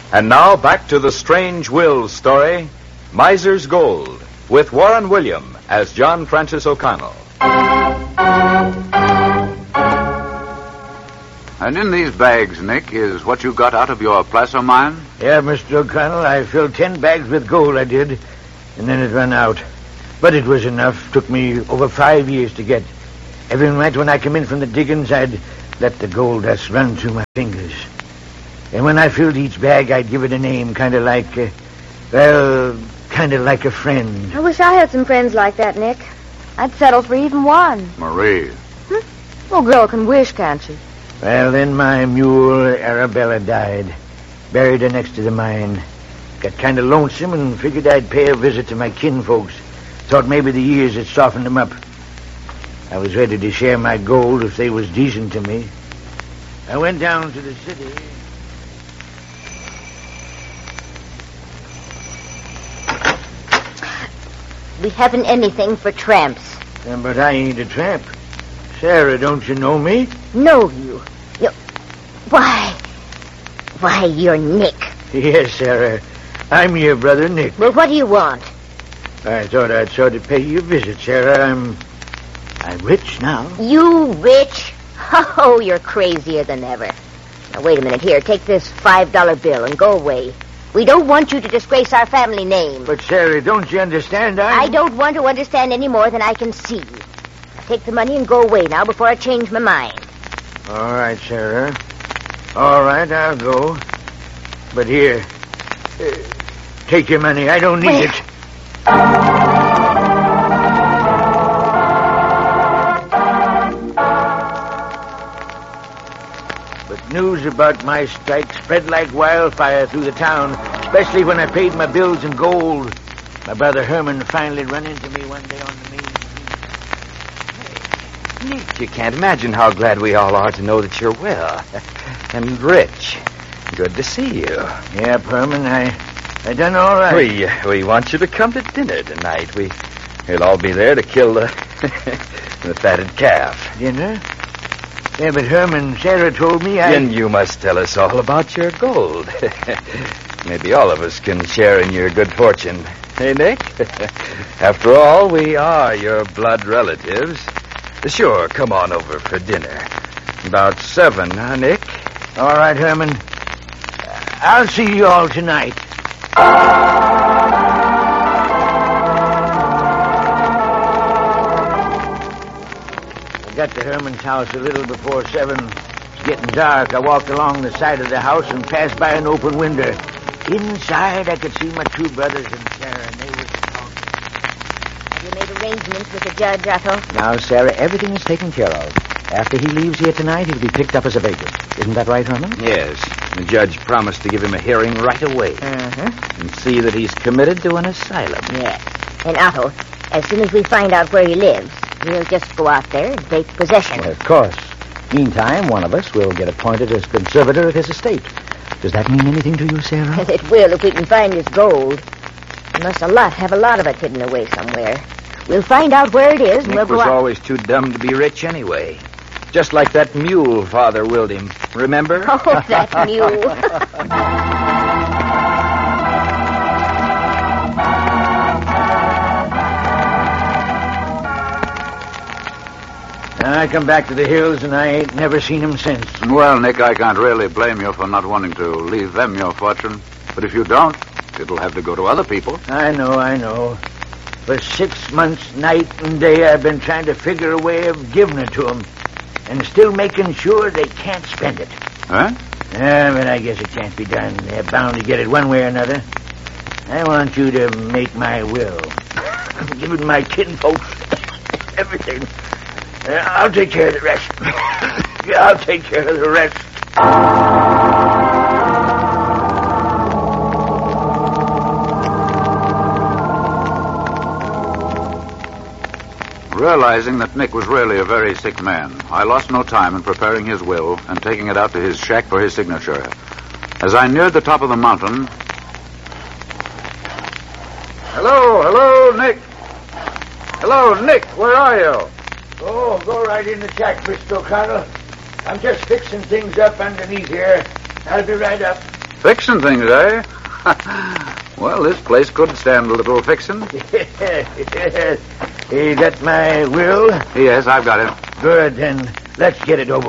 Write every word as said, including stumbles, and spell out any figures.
And now back to the Strange Wills story, Miser's Gold, with Warren William as John Francis O'Connell. And in these bags, Nick, is what you got out of your placer mine? Yeah, Mister O'Connell, I filled ten bags with gold, I did, and then it ran out. But it was enough. Took me over five years to get. Every night when I come in from the diggings, I'd let the gold dust run through my fingers. And when I filled each bag, I'd give it a name, kind of like, uh, well, kind of like a friend. I wish I had some friends like that, Nick. I'd settle for even one. Marie. Hmm? Well, girl can wish, can't she? Well, then my mule, Arabella, died. Buried her next to the mine. Got kind of lonesome and figured I'd pay a visit to my kinfolks. Thought maybe the years had softened them up. I was ready to share my gold if they was decent to me. I went down to the city. We haven't anything for tramps. Yeah, but I ain't a tramp. Sarah, don't you know me? Know you? You... Why? Why, you're Nick. Yes, Sarah. I'm your brother, Nick. Well, what do you want? I thought I'd sort of pay you a visit, Sarah. I'm... I'm rich now. You rich? Oh, you're crazier than ever. Now, wait a minute here. Take this five dollar bill and go away. We don't want you to disgrace our family name. But, Sarah, don't you understand? I'm... I don't want to understand any more than I can see. Now, take the money and go away now before I change my mind. All right, Sarah. All right, I'll go. But here, uh, take your money. I don't need Wait. it. But news about my strike spread like wildfire through the town, especially when I paid my bills in gold. My brother Herman finally run into me one day on the main street. Nick, you can't imagine how glad we all are to know that you're well and rich. Good to see you. Yeah, Herman, I, I done all right. We uh, we want you to come to dinner tonight. We we'll all be there to kill the the fatted calf. Dinner? Yeah, but Herman, Sarah told me I... Then you must tell us all about your gold. Maybe all of us can share in your good fortune. Hey, Nick? After all, we are your blood relatives. Sure, come on over for dinner. About seven, huh, Nick? All right, Herman. I'll see you all tonight. I got to Herman's house a little before seven. It's getting dark. I walked along the side of the house and passed by an open window. Inside, I could see my two brothers and Sarah, and they were talking. Have you made arrangements with the judge, Otto? Now, Sarah, everything is taken care of. After he leaves here tonight, he'll be picked up as a vagrant. Isn't that right, Herman? Yes. The judge promised to give him a hearing right away. Uh-huh. And see that he's committed to an asylum. Yes. And Otto, as soon as we find out where he lives, we'll just go out there and take possession. Well, of course. Meantime, one of us will get appointed as conservator of his estate. Does that mean anything to you, Sarah? Well, it will if we can find his gold. He must a lot have a lot of it hidden away somewhere. We'll find out where it is, and Nick we'll go was out. always too dumb to be rich anyway. Just like that mule father willed him. Remember? Oh, that mule. I come back to the hills, and I ain't never seen him since. Well, Nick, I can't really blame you for not wanting to leave them your fortune. But if you don't, it'll have to go to other people. I know, I know. For six months, night and day, I've been trying to figure a way of giving it to them. And still making sure they can't spend it. Huh? Yeah, but I guess it can't be done. They're bound to get it one way or another. I want you to make my will. Give it my kinfolks. Everything. Uh, I'll take care of the rest. Yeah, I'll take care of the rest. Realizing that Nick was really a very sick man, I lost no time in preparing his will and taking it out to his shack for his signature. As I neared the top of the mountain... Hello, hello, Nick. Hello, Nick, where are you? Oh, go right in the shack, Mister O'Connell. I'm just fixing things up underneath here. I'll be right up. Fixing things, eh? Well, this place could stand a little fixing. You got my will? Yes, I've got it. Good, then let's get it over